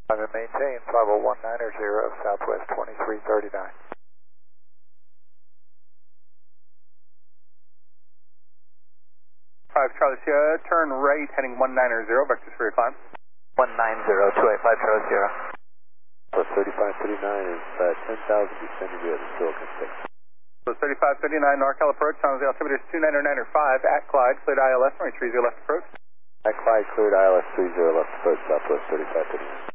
I'm going to maintain 50190 Southwest 2339. 5 Charlie Sierra, turn right heading 190, vectors for your climb. 190, 285 Charlie Sierra. Plus 3539 is 10,000 descending via the Silicon 6. Plus 3539 NorCal approach, on the altimeter is 299.5 at Clyde, cleared ILS, runway 30 left approach. At Clyde, cleared ILS 30 left approach, Southwest 3539.